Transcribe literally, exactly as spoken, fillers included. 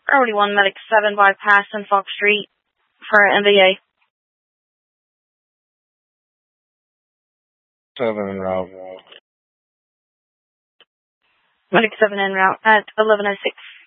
Priority one, Medic seven, bypass and Fox Street for M V A. seven en route. Medic seven en route at eleven oh six.